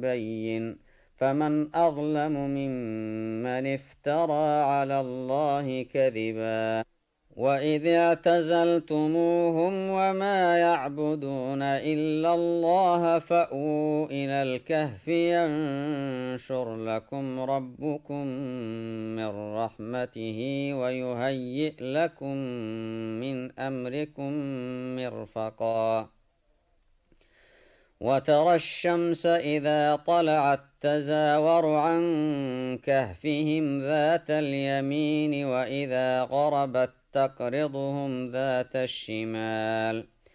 بين فمن أظلم ممن افترى على الله كذبا وإذ اعتزلتموهم وما يعبدون إلا الله فأووا إلى الكهف ينشر لكم ربكم من رحمته ويهيئ لكم من أمركم مرفقا وترى الشمس إذا طلعت تزاور عن كهفهم ذات اليمين وإذا غربت تقرضهم ذات الشمال